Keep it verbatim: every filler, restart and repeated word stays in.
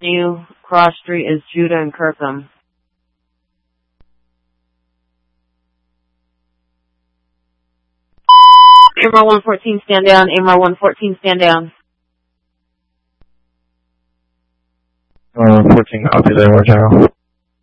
New Cross Street is Judah and Kirkham. A M R one fourteen, stand down. A M R one fourteen, stand down. A M R one fourteen, copy there, War General.